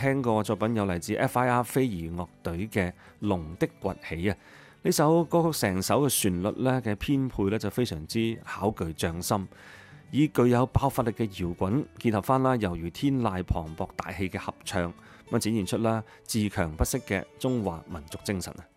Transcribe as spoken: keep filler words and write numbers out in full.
聽過作品有嚟自 F I R 飛兒樂隊嘅《龍的崛起》啊。呢首歌曲成首嘅旋律咧嘅編配咧就非常之考據匠心，以具有爆發力嘅搖滾結合翻啦，猶如天籟磅礴大氣嘅合唱，咁啊展現出啦自強不息嘅中華民族精神啊！